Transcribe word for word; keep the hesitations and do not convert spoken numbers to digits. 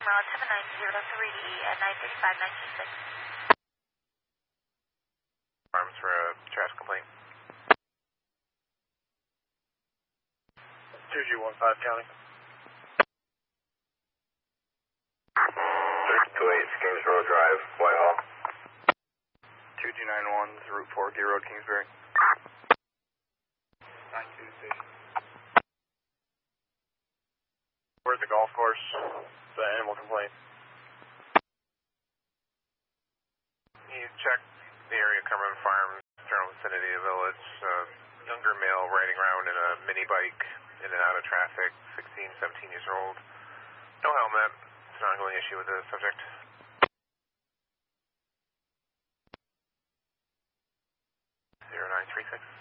Route seven nine zero three at nine thirty-five nine two six. Arms for a trash complaint. two G one five county. six two eight Kings Road Drive, Whitehall. two G nine one, Route four, Gay Road, Kingsbury. nine two six. Where's the golf course? The animal complaint. You check the area, Cumberland Farms, general vicinity of the village. Uh, younger male riding around in a mini bike, in and out of traffic, sixteen, seventeen years old. No helmet. It's an ongoing issue with the subject. zero nine three six.